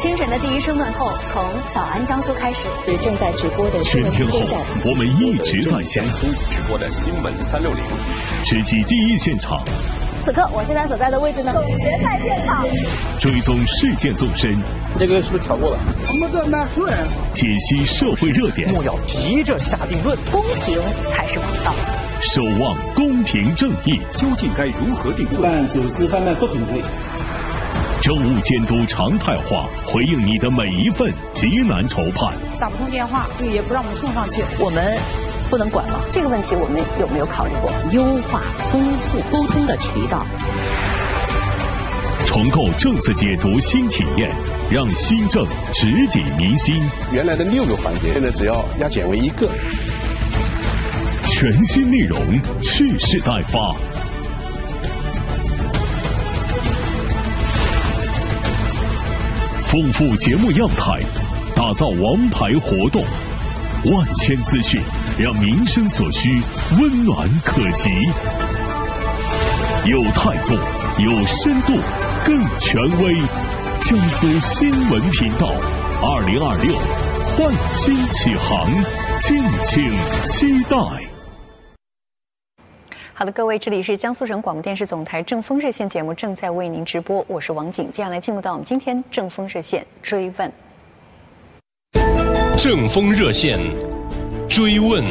清晨的第一声问候从早安江苏开始。 正在直播的全天候，我们一直在线。 直播的新闻360， 直击第一现场。 此刻我现在所在的位置呢，总决赛现场， 追踪事件纵深。 这个是不是调过了？ 我们这蛮顺。 解析社会热点。 莫要急着下定论， 公平才是王道。 守望公平正义， 究竟该如何定罪？ 办走私贩卖不平罪。 政务监督常态化，回应你的每一份急难愁盼。 打不通电话，也不让我们送上去， 我们不能管了。这个问题我们有没有考虑过优化、丰富沟通的渠道？ 重构政策解读新体验，让新政直抵民心。 原来的6个环节，现在只要压减为1个。 全新内容，蓄势待发。丰富节目样态，打造王牌活动，万千资讯，让民生所需温暖可及。有态度，有深度，更权威。江苏新闻频道2026焕新启航，敬请期待。 好的，各位，这里是江苏省广播电视总台正风热线节目正在为您直播，我是王景。接下来进入到我们今天正风热线追问。 正风热线追问。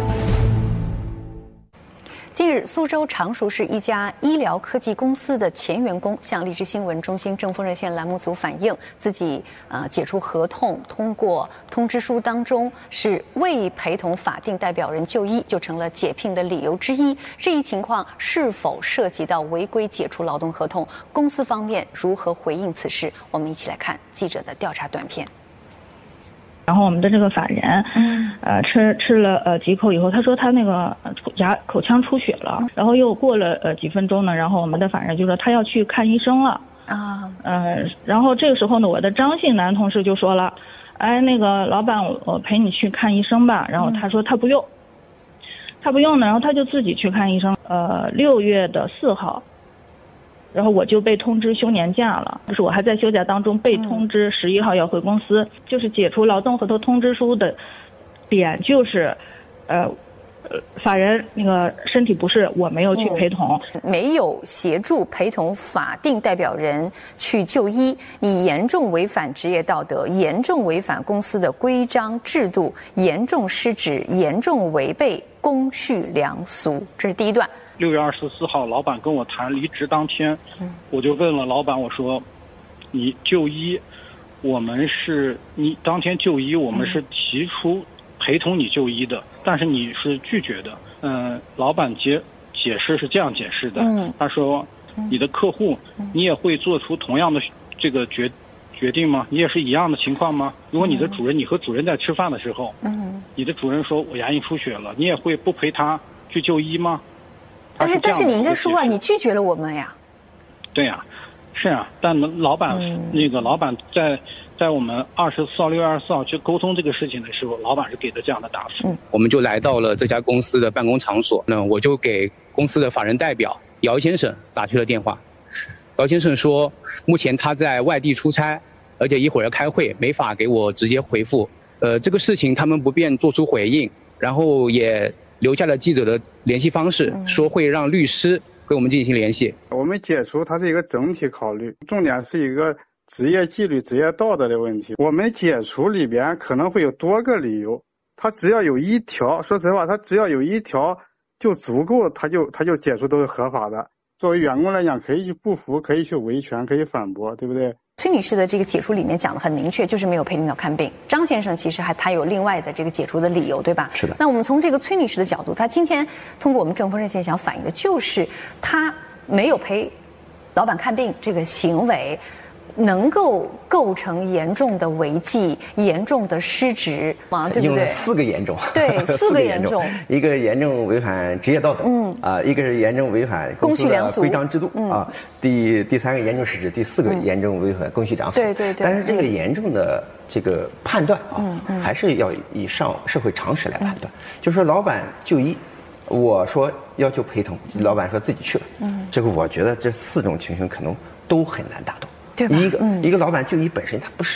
近日，苏州常熟市一家医疗科技公司的前员工向荔枝新闻中心正风热线栏目组反映，自己解除合同通过通知书当中是未陪同法定代表人就医，就成了解聘的理由之一。这一情况是否涉及到违规解除劳动合同？公司方面如何回应此事？我们一起来看记者的调查短片。 然后我们的这个法人，吃了几口以后，他说他那个口腔出血了，然后又过了几分钟呢，然后我们的法人就说他要去看医生了然后这个时候呢，我的张姓男同事就说了，哎，那个老板，我陪你去看医生吧。然后他说他不用呢，然后他就自己去看医生。6月4号。然后我就被通知休年假了，就是我还在休假当中被通知11号要回公司，就是解除劳动合同通知书的点就是，法人那个身体不适，我没有去陪同， 没有协助陪同法定代表人去就医，你严重违反职业道德，严重违反公司的规章制度，严重失职，严重违背公序良俗。这是第一段。 6月24号，老板跟我谈离职当天，我就问了老板，我说，你就医，你当天就医，我们是提出陪同你就医的，但是你是拒绝的。老板解释是这样解释的，他说，你的客户，你也会做出同样的这个决定吗？你也是一样的情况吗？如果你的主任，你和主任在吃饭的时候，你的主任说我牙龈出血了，你也会不陪他去就医吗？ 但是你应该说啊，你拒绝了我们呀。 对呀，是啊，但老板在我们6月24号去沟通这个事情的时候，老板是给的这样的答复。 我们就来到了这家公司的办公场所，那我就给公司的法人代表姚先生打去了电话。姚先生说，目前他在外地出差，而且一会儿要开会，没法给我直接回复。这个事情他们不便做出回应，然后也留下了记者的联系方式，说会让律师跟我们进行联系。 我们解除它是一个整体考虑，重点是一个职业纪律、职业道德的问题。我们解除里边可能会有多个理由，它只要有一条，说实话，它只要有一条就足够，它就解除都是合法的。作为员工来讲，可以去不服，可以去维权，可以反驳，对不对？ 崔女士的这个解除里面讲得很明确，就是没有陪领导看病。张先生其实他有另外的这个解除的理由，对吧？ 是的。 那我们从这个崔女士的角度，她今天通过我们正风热线想反映的就是她没有陪老板看病这个行为，能够构成严重的违纪、严重的失职吗？对不对？ 用了4个严重。 对，4个严重。 一个严重违反职业道德，一个是严重违反公司的规章制度，第3个严重失职，第4个严重违反公序良俗。 对。 但是这个严重的这个判断还是要以上社会常识来判断。就是说，老板就医，我说要求陪同，老板说自己去了。这个我觉得这4种情形可能都很难达到。 对吧？ 一个老板就医本身他不是